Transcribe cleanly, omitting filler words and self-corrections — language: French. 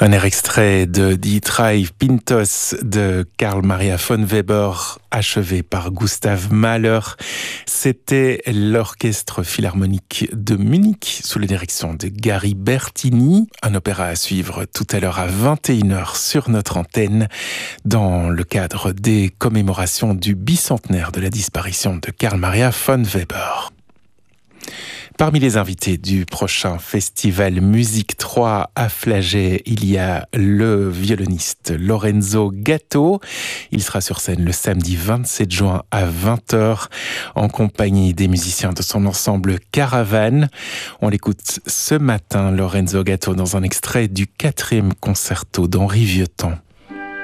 Un air extrait de Die Drei Pintos de Karl Maria von Weber, achevé par Gustav Mahler. C'était l'Orchestre Philharmonique de Munich, sous la direction de Gary Bertini. Un opéra à suivre tout à l'heure à 21h sur notre antenne, dans le cadre des commémorations du bicentenaire de la disparition de Karl Maria von Weber. Parmi les invités du prochain festival Musique 3 à Flagey, il y a le violoniste Lorenzo Gatto. Il sera sur scène le samedi 27 juin à 20h en compagnie des musiciens de son ensemble Caravane. On l'écoute ce matin, Lorenzo Gatto, dans un extrait du 4e concerto d'Henri Vieuxtemps.